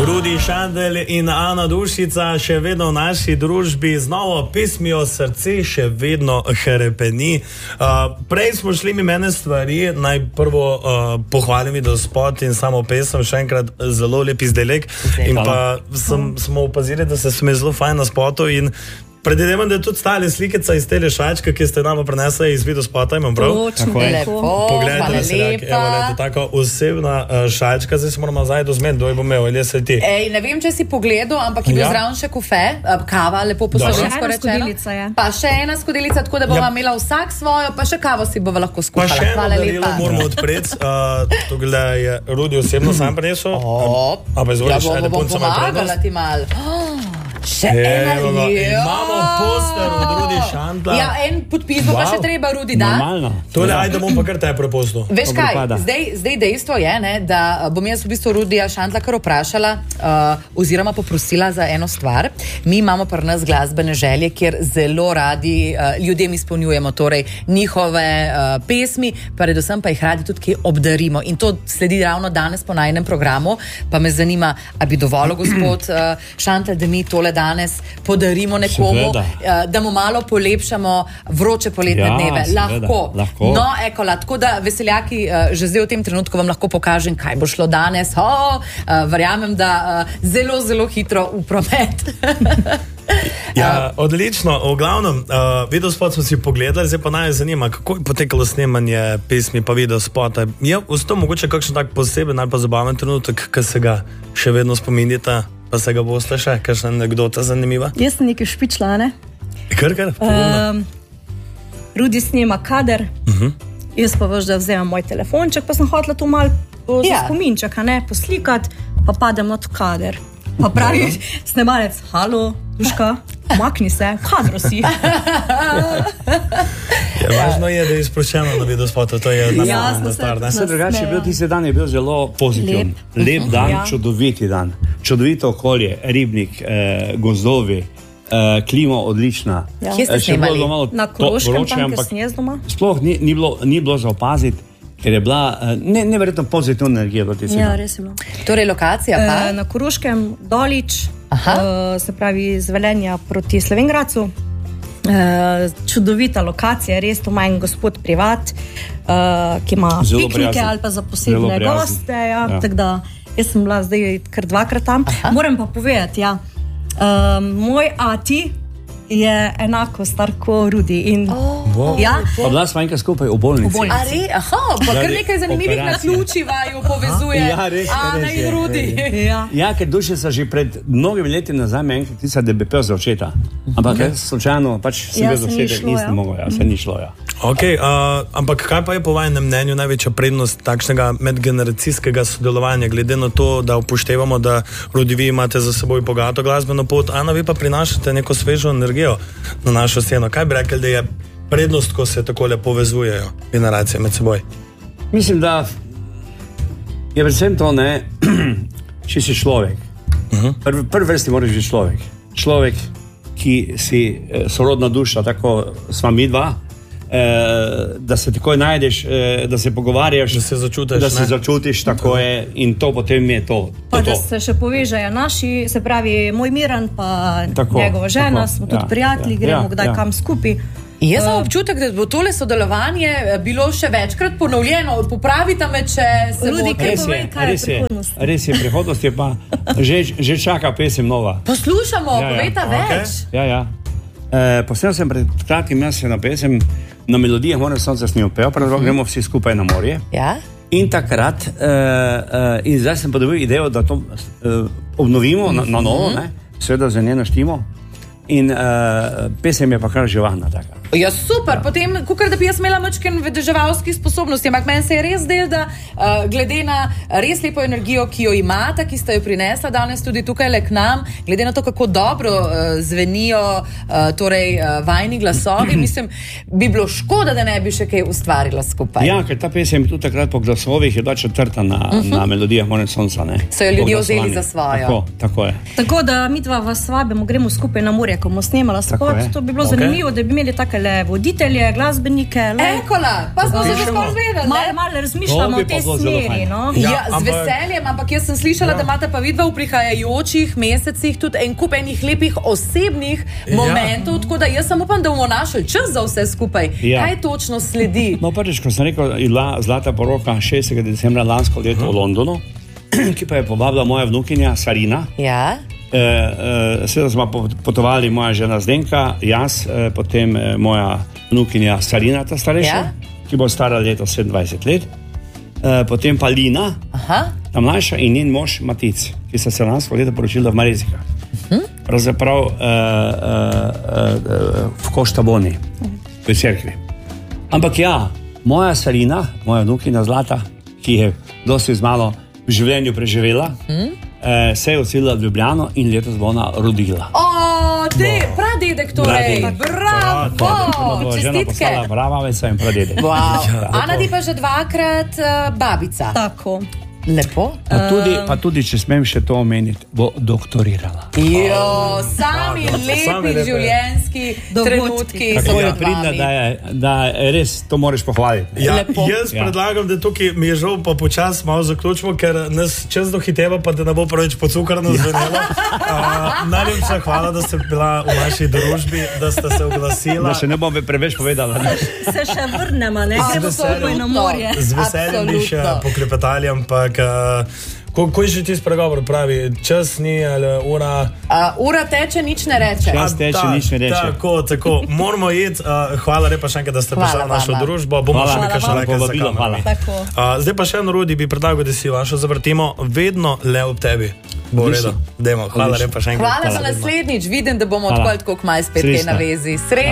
Rudi Šandl in Ana Dušica še vedno v naši družbi z novo pesmijo Srce še vedno hrepeni. Prej smo šli mene stvari, naj prvo pohvalim videospot in samo pesem, še enkrat zelo lep izdelek. In pa smo opazili, da se sme zelo fajn na spotu in predvidevam, da je tudi stale slikica iz tele šačke, ki ste nam prinesli iz videospota, imam prav? Točno, lepo. Pogledajte, lepa. Evo, lepo, tako osebna šačka, zdaj se moramo nazaj dozmeti, kdo je bo imel, ali je se ti? Ej, ne vem, če si pogledal, ampak je bil zraven še kofe, kava, lepo po slovensko rečeno. Pa še ena skodelica, tako da bova imela vsak svojo, pa še kavo si bova lahko skupala. Pa še eno darilo moramo odpreti, to gleda je Rudi osebno sam prinesel. A pa izvoliš, ajde punca ima prednost. Še ena imamo poster od Rudi Šandla. Ja, en podpis bo pa še treba, Rudi, da? Normalno. Tole, ajde bom pa kar te prepostil. Veš kaj, zdaj dejstvo je, ne, da bom jaz v bistvu Rudija Šandla kar vprašala oziroma poprosila za eno stvar. Mi imamo pri nas glasbene želje, kjer zelo radi ljudem izpolnjujemo torej njihove pesmi, predvsem pa jih radi tudi kaj obdarimo. In to sledi ravno danes po najinem programu, pa me zanima, a bi dovolil gospod Šandl, da mi tole danes podarimo nekomu, da mu malo polepšamo vroče poletne dneve. Lahko. No, ekola, tako da veseljaki, že zdaj v tem trenutku vam lahko pokažem, kaj bo šlo danes. Verjamem, da zelo, zelo hitro v promet. Ja, odlično. V glavnem, videospot smo si pogledali, zdaj pa naj zanima, kako je potekalo snemanje pesmi pa videospota. Je to mogoče kakšen tak poseben ali pa zabaven trenutek, ki se ga še vedno spominjate? Pa se ga boste še, kakšna anekdota zanimiva? Jaz sem nekaj špičla, ne? Kar? Rudi snema kader, jaz pa veš, da vzemam moj telefonček, pa sem hotela to malo za spominček, ne, poslikati, pa padem na to kader. Pa pravi snemalec, halo, Duška, makni se, kadro si. Važno je, da je izproščeno na videospotu, to je na stvar. Vse drugače je bil, tisti dan je bil zelo pozitiven. Lep dan, čudoviti dan. Čudovito okolje, ribnik, gozdovi, klima odlična. Kje ste snemali? Na Koroškem, tam, kjer sem jaz doma? Sploh ni bilo za opaziti, ker je bila neverjetno pozitivna energija v tisti dan. Ja, res je bilo. Torej lokacija pa? Na Koroškem, Dolič, se pravi z Velenja proti Slovenjgracu. Čudovita lokacija, res to ima en gospod privat, ki ima piknike ali pa za posebne goste, tako da jaz sem bila zdaj kar dvakrat tam. Moram pa povedati, moj ati je enako star ko Rudi in pa bila sva enkrat skupaj v bolnici. Pa kar nekaj zanimivih naključij vaju povezuje Ana in Rudi. Ja, ker Dušica že pred mnogimi leti nazaj me enkrat tica, da bi pel za očeta. Ampak jaz slučajno sem bil za očeta, nisem mogel, se ni šlo. Ampak kaj pa je po vajenem mnenju največja prednost takšnega medgeneracijskega sodelovanja, glede na to, da upoštevamo, da Rudi, vi imate za seboj bogato glasbeno pot, Ana, vi pa prinašate neko svežo energijo na našo sceno. Kaj bi rekli, da je prednost, ko se takole povezujejo generacije med seboj? Mislim, da je predvsem to, če si človek. Prvi vrsti moraš biti človek. Človek, ki si sorodna duša, tako sva mi dva, da se takoj najdeš, da se pogovarjaš, da se začutiš, tako je, in to potem je to. Pa da se še povežejo naši, se pravi moj Miran pa njegova žena, smo tudi prijatelji, gremo kdaj kam skupaj. Jaz sem občutek, da bo tole sodelovanje bilo še večkrat ponovljeno. Popravite me, če se bo... Res je, prihodnost je pa že čaka pesem nova. Poslušamo, povejte več. Posnel sem pred kratkim na pesem, na melodijah moram sonce snil pel, gremo vsi skupaj na morje. In takrat, in zdaj sem pa dobil idejo, da to obnovimo na novo, seveda za njeno štimo. In pesem je pa kar živahna taka. Ja, super, potem, kukor da bi jaz imela mačken vedeževalskih sposobnosti, ampak meni se je res del, da glede na res lepo energijo, ki jo imate, ki ste jo prinesla danes tudi tukaj le k nam, glede na to, kako dobro zvenijo torej vajni glasovi, mislim, bi bilo škoda, da ne bi še kaj ustvarila skupaj. Ja, ker ta pesem tudi takrat po glasovih je bila četrta na melodijah More sonca, ne. So jo ljudje vzeli za svojo. Tako je. Tako da mi dva vas vabimo, gremo skupaj na morje, ko bomo snemala spot, to bi bilo zanimivo, da bi imeli take le voditelje, glasbenike. Ekola, pa smo se že skoraj vedeli. Malo razmišljamo v tej smeri. No? Ja, z veseljem, ampak jaz sem slišala, da imate pa vidva v prihajajočih mesecih tudi en kup enih lepih osebnih momentov, tako da jaz sem upam, da bomo našli čas za vse skupaj. Kaj točno sledi? No, prvič, ko sem rekel, je bila zlata poroka 6. decembra lansko leto v Londonu, ki pa je povabila moja vnukinja Sarina. Ja. Seveda smo potovali moja žena Zdenka, jaz, potem moja vnukinja Sarina, ta starejša, ki bo stara leto 27 let, potem pa Lina, ta mlajša, in njen mož Matic, ki sta se lansko leto poročila v Marezikah. Pravzaprav v Koštaboni, v cerkvi. Ampak ja, moja Sarina, moja vnukinja Zlata, ki je dosti malo v življenju preživela, se je odselila v Ljubljano in letos bo ona rodila. Pradedek torej, bravo, čestitke. Brava veca in pradedek. Ana ti pa že 2-krat babica. Tako. Lepo. Pa tudi, če smem še to omeniti, bo doktorirala. Sami lepi življenjski trenutki. Tako je pridna, da je res, to moraš pohvaliti. Jaz predlagam, da tukaj mi je žal pa počas malo zaključimo, ker nas čas dohiteva, pa da ne bo preveč pocukrano zvenelo. Najlepša hvala, da ste bila v naši družbi, da ste se oglasila. Da še ne bom preveč povedala. Se še vrnemo, ne? Gremo na morje. Z veseljem bi še poklepetali, ampak Kaj že ti spregovor pravi? Čas ni ali ura? Ura teče, nič ne reče. Čas teče, nič ne reče. Tako. Moramo iti. Hvala lepa še enkrat, da ste prišli v našo družbo. Bomo še nekaj še nekaj za kamerami. Zdaj pa še eno, Rudi, bi predlagal, da si vašo zavrtimo vedno le ob tebi. Bo v redu. Hvala lepa še enkrat. Hvala za naslednjič. Vidim, da bomo tako kmaj spet kaj na vezi.